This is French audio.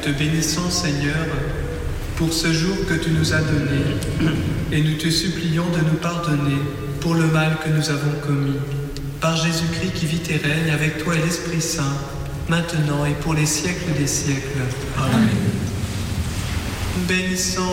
te bénissons, Seigneur, pour ce jour que tu nous as donné, et nous te supplions de nous pardonner pour le mal que nous avons commis. Par Jésus-Christ qui vit et règne avec toi et l'Esprit Saint, maintenant et pour les siècles des siècles. Amen. Bénissons